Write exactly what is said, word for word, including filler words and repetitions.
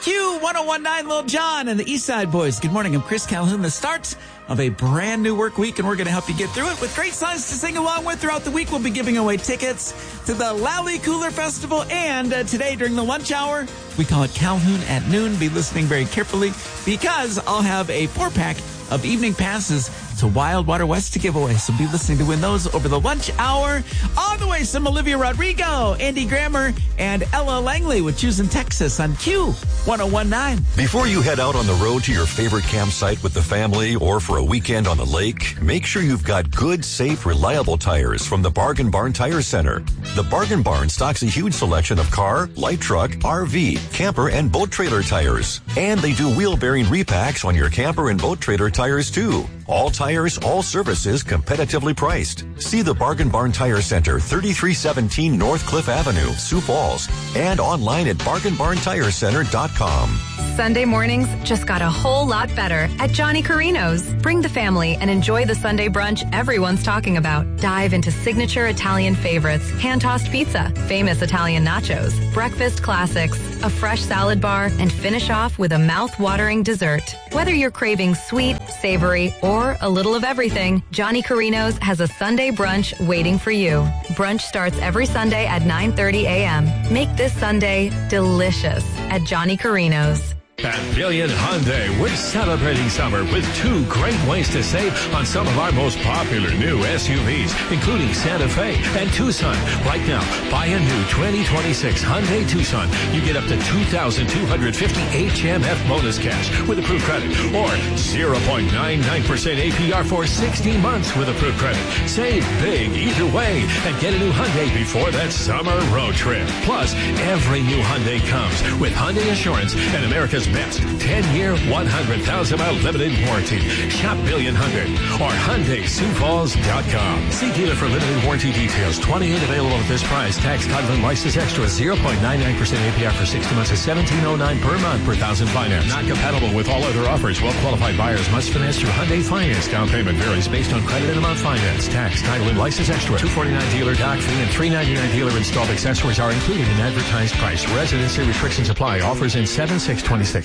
Q one oh one point nine Lil Jon and the East Side Boys. Good morning. I'm Chris Calhoun. The start of a brand new work week, and we're going to help you get through it with great songs to sing along with throughout the week. We'll be giving away tickets to the Lally Cooler Festival, and uh, today during the lunch hour, we call it Calhoun at noon. Be listening very carefully because I'll have a four-pack of evening passes to Wild Water West to give away. So be listening to win those over the lunch hour. On the way, some Olivia Rodrigo, Andy Grammer, and Ella Langley with Choosing Texas on Q one oh one point nine. Before you head out on the road to your favorite campsite with the family or for a weekend on the lake, make sure you've got good, safe, reliable tires from the Bargain Barn Tire Center. The Bargain Barn stocks a huge selection of car, light truck, R V, camper, and boat trailer tires. And they do wheel bearing repacks on your camper and boat trailer tires too. All tires, all services, competitively priced. See the Bargain Barn Tire Center, thirty-three seventeen North Cliff Avenue, Sioux Falls, and online at bargain barn tire center dot com. Sunday mornings just got a whole lot better at Johnny Carino's. Bring the family and enjoy the Sunday brunch everyone's talking about. Dive into signature Italian favorites, hand-tossed pizza, famous Italian nachos, breakfast classics, a fresh salad bar, and finish off with a mouth-watering dessert. Whether you're craving sweet, savory, or a little of everything, Johnny Carino's has a Sunday brunch waiting for you. Brunch starts every Sunday at nine thirty a.m. Make this Sunday delicious at Johnny Carino's. At Billion Hyundai, we're celebrating summer with two great ways to save on some of our most popular new S U Vs, including Santa Fe and Tucson. Right now, buy a new twenty twenty-six Hyundai Tucson. You get up to two thousand two hundred fifty H M F bonus cash with approved credit, or zero point nine nine percent A P R for sixty months with approved credit. Save big either way and get a new Hyundai before that summer road trip. Plus, every new Hyundai comes with Hyundai Insurance and America's best ten-year, one hundred thousand mile limited warranty. Shop Billion Hyundai or Hyundai Sioux Falls dot com. See dealer for limited warranty details. twenty-eight available at this price. Tax, title, and license extra. zero point nine nine percent A P R for sixty months is seventeen oh nine per month per thousand finance. Not compatible with all other offers. Well-qualified buyers must finance through Hyundai Finance. Down payment varies based on credit and amount finance. Tax, title, and license extra. two forty-nine dealer doc fee and three ninety-nine dealer installed accessories are included in advertised price. Residency restrictions apply. Offers in seven six twenty-six.